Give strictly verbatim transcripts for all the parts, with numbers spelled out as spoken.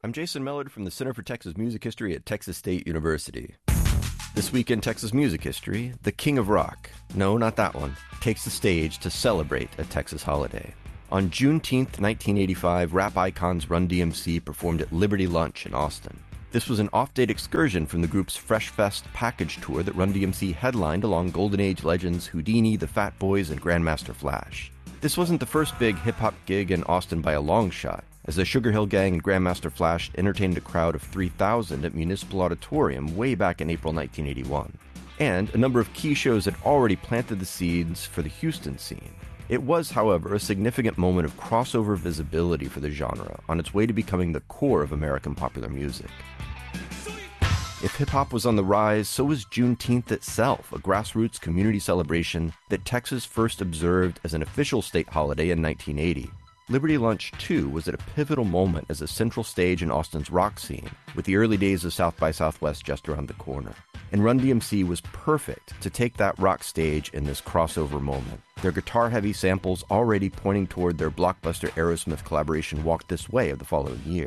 I'm Jason Mellard from the Center for Texas Music History at Texas State University. This week in Texas music history, the King of Rock, no, not that one, takes the stage to celebrate a Texas holiday. On Juneteenth, nineteen eighty-five, rap icons Run D M C performed at Liberty Lunch in Austin. This was an off-date excursion from the group's Fresh Fest package tour that Run D M C headlined along Golden Age legends Houdini, the Fat Boys, and Grandmaster Flash. This wasn't the first big hip-hop gig in Austin by a long shot, as the Sugar Hill Gang and Grandmaster Flash entertained a crowd of three thousand at Municipal Auditorium way back in April nineteen eighty-one. And a number of key shows had already planted the seeds for the Houston scene. It was, however, a significant moment of crossover visibility for the genre, on its way to becoming the core of American popular music. If hip-hop was on the rise, so was Juneteenth itself, a grassroots community celebration that Texas first observed as an official state holiday in nineteen eighty. Liberty Lunch, too, was at a pivotal moment as a central stage in Austin's rock scene, with the early days of South by Southwest just around the corner. And Run D M C was perfect to take that rock stage in this crossover moment. Their guitar-heavy samples already pointing toward their blockbuster Aerosmith collaboration Walk This Way of the following year.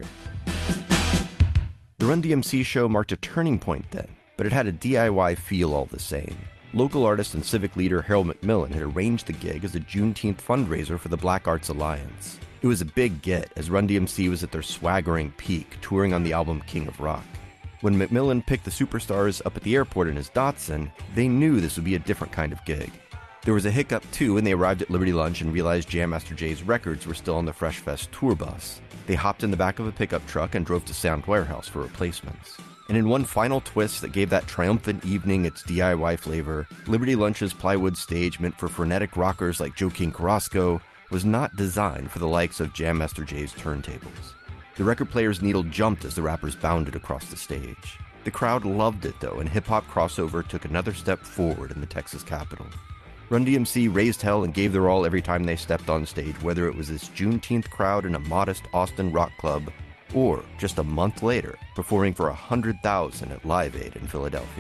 The Run D M C show marked a turning point then, but it had a D I Y feel all the same. Local artist and civic leader Harold McMillan had arranged the gig as a Juneteenth fundraiser for the Black Arts Alliance. It was a big get, as Run D M C was at their swaggering peak, touring on the album King of Rock. When McMillan picked the superstars up at the airport in his Datsun, they knew this would be a different kind of gig. There was a hiccup, too, when they arrived at Liberty Lunch and realized Jam Master Jay's records were still on the Fresh Fest tour bus. They hopped in the back of a pickup truck and drove to Sound Warehouse for replacements. And in one final twist that gave that triumphant evening its D I Y flavor, Liberty Lunch's plywood stage meant for frenetic rockers like Joe King Carrasco was not designed for the likes of Jam Master Jay's turntables. The record player's needle jumped as the rappers bounded across the stage. The crowd loved it, though, and hip-hop crossover took another step forward in the Texas Capitol. Run D M C raised hell and gave their all every time they stepped on stage, whether it was this Juneteenth crowd in a modest Austin rock club, or just a month later, performing for one hundred thousand at Live Aid in Philadelphia.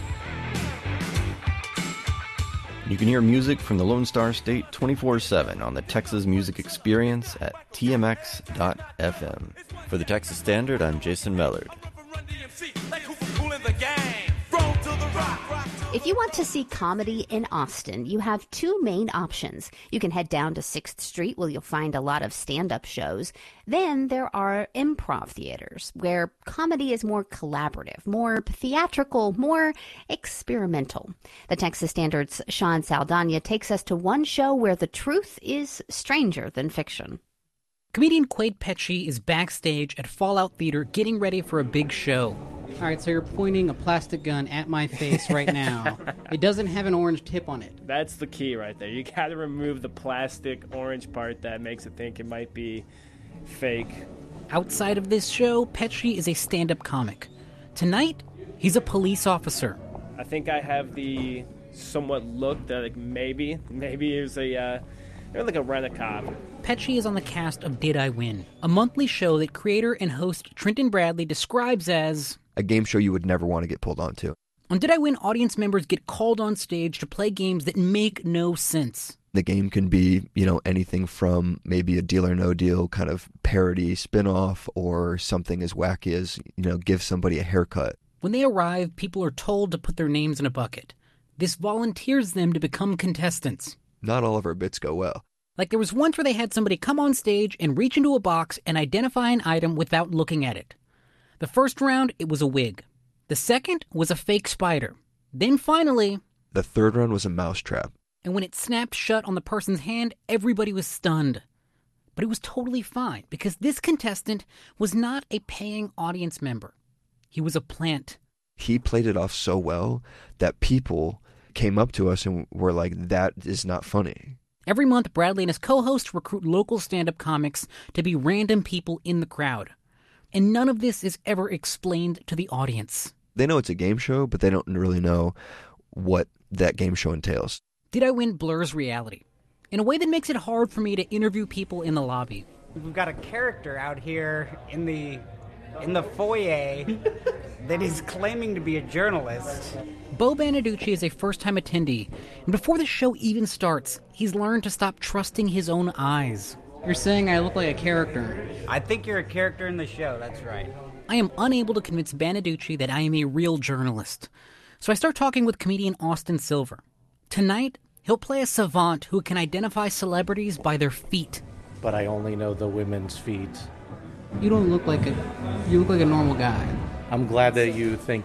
You can hear music from the Lone Star State twenty-four seven on the Texas Music Experience at T M X dot F M. For the Texas Standard, I'm Jason Mellard. If you want to see comedy in Austin, you have two main options. You can head down to sixth Street, where you'll find a lot of stand-up shows. Then there are improv theaters, where comedy is more collaborative, more theatrical, more experimental. The Texas Standard's Sean Saldana takes us to one show where the truth is stranger than fiction. Comedian Quade Petchy is backstage at Fallout Theater getting ready for a big show. All right, so you're pointing a plastic gun at my face right now. It doesn't have an orange tip on it. That's the key right there. You got to remove the plastic orange part that makes it think it might be fake. Outside of this show, Petchy is a stand-up comic. Tonight, he's a police officer. I think I have the somewhat look that like maybe, maybe it was a, uh, like a rent-a-cop. Petchy is on the cast of Did I Win, a monthly show that creator and host Trenton Bradley describes as a game show you would never want to get pulled onto. On Did I Win, audience members get called on stage to play games that make no sense. The game can be, you know, anything from maybe a Deal or No Deal kind of parody spin-off, or something as wacky as, you know, give somebody a haircut. When they arrive, people are told to put their names in a bucket. This volunteers them to become contestants. Not all of our bits go well. Like there was once where they had somebody come on stage and reach into a box and identify an item without looking at it. The first round, it was a wig. The second was a fake spider. Then finally, the third round was a mousetrap. And when it snapped shut on the person's hand, everybody was stunned. But it was totally fine, because this contestant was not a paying audience member. He was a plant. He played it off so well that people came up to us and were like, that is not funny. Every month, Bradley and his co-host recruit local stand-up comics to be random people in the crowd. And none of this is ever explained to the audience. They know it's a game show, but they don't really know what that game show entails. Did I Win blurs reality in a way that makes it hard for me to interview people in the lobby. We've got a character out here in the in the foyer that is claiming to be a journalist. Bo Banaducci is a first-time attendee, and before the show even starts, he's learned to stop trusting his own eyes. You're saying I look like a character. I think you're a character in the show, that's right. I am unable to convince Banaducci that I am a real journalist. So I start talking with comedian Austin Silver. Tonight, he'll play a savant who can identify celebrities by their feet. But I only know the women's feet. You don't look like a... You look like a normal guy. I'm glad that you think